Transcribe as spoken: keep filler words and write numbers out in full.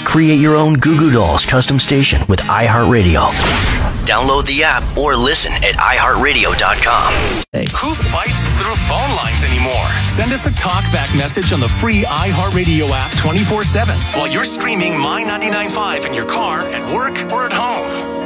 Create your own Goo Goo Dolls custom station with iHeartRadio. Download the app or listen at i heart radio dot com. Who fights through phone lines anymore? Send us a talkback message on the free iHeartRadio app twenty-four seven while you're streaming My ninety-nine point five in your car, at work, or at home.